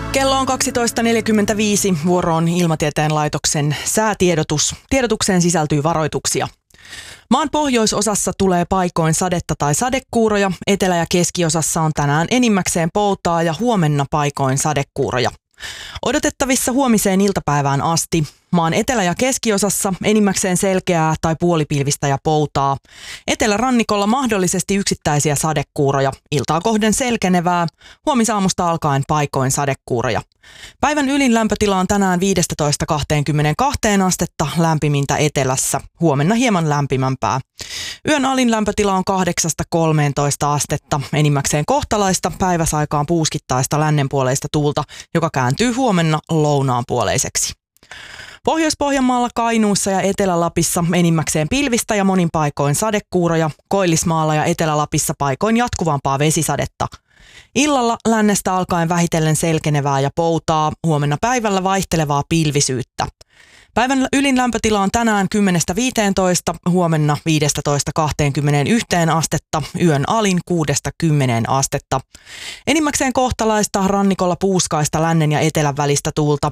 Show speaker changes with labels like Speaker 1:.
Speaker 1: Kello on 12.45. Vuoro on Ilmatieteen laitoksen säätiedotus. Tiedotukseen sisältyy varoituksia. Maan pohjoisosassa tulee paikoin sadetta tai sadekuuroja. Etelä- ja keskiosassa on tänään enimmäkseen poutaa ja huomenna paikoin sadekuuroja. Odotettavissa huomiseen iltapäivään asti. Maan etelä- ja keskiosassa enimmäkseen selkeää tai puolipilvistä ja poutaa. Etelärannikolla mahdollisesti yksittäisiä sadekuuroja. Iltaa kohden selkenevää. Huomisaamusta alkaen paikoin sadekuuroja. Päivän ylin lämpötila on tänään 15-22 astetta, lämpimintä etelässä. Huomenna hieman lämpimämpää. Yön alin lämpötila on 8-13 astetta, enimmäkseen kohtalaista, päiväsaikaan puuskittaista lännenpuoleista tuulta, joka kääntyy huomenna lounaanpuoleiseksi. Pohjois-Pohjanmaalla, Kainuussa ja Etelä-Lapissa enimmäkseen pilvistä ja monin paikoin sadekuuroja, Koillismaalla ja Etelä-Lapissa paikoin jatkuvampaa vesisadetta. Illalla lännestä alkaen vähitellen selkenevää ja poutaa, huomenna päivällä vaihtelevaa pilvisyyttä. Päivän ylin lämpötila on tänään 10-15, huomenna 15-21 astetta, yön alin 6-10 astetta. Enimmäkseen kohtalaista, rannikolla puuskaista lännen ja etelän välistä tuulta,